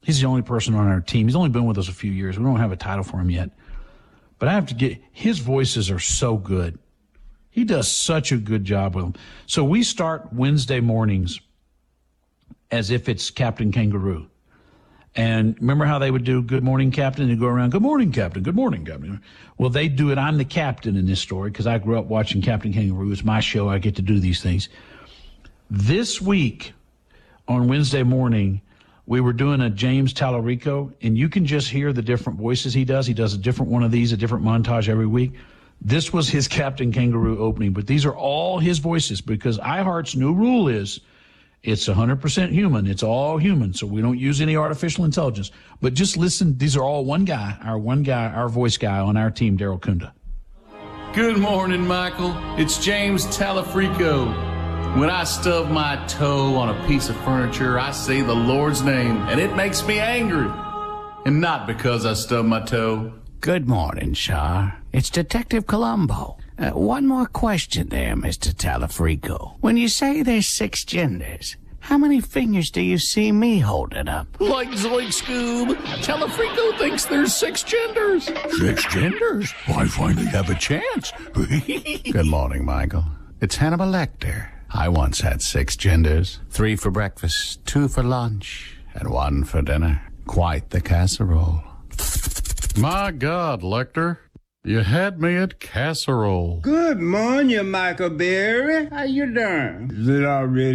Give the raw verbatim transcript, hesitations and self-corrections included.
He's the only person on our team. He's only been with us a few years. We don't have a title for him yet. But I have to get, his voices are so good. He does such a good job with them. So we start Wednesday mornings as if it's Captain Kangaroo. And remember how they would do Good Morning Captain? They'd go around, Good morning, Captain, good morning, Captain. Well, they do it. I'm the captain in this story because I grew up watching Captain Kangaroo. It's my show. I get to do these things. This week on Wednesday morning, we were doing a James Tallarico, and you can just hear the different voices he does. He does a different one of these, a different montage every week. This was his Captain Kangaroo opening, but these are all his voices because iHeart's new rule is it's one hundred percent human. It's all human, so we don't use any artificial intelligence. But just listen. These are all one guy, our one guy, our voice guy on our team, Daryl Kunda. Good morning, Michael. It's James Tallarico. When I stub my toe on a piece of furniture, I say the Lord's name, and it makes me angry. And not because I stubbed my toe. Good morning, Char. It's Detective Columbo. Uh, one more question there, Mister Tallarico. When you say there's six genders, how many fingers do you see me holding up? Like Zoink Scoob, Tallarico thinks there's six genders. Six genders? Well, I finally have a chance. Good morning, Michael. It's Hannibal Lecter. I once had six genders. Three for breakfast, two for lunch, and one for dinner. Quite the casserole. My God, Lecter. You had me at casserole. Good morning, Michael Berry. How you doing? Is it already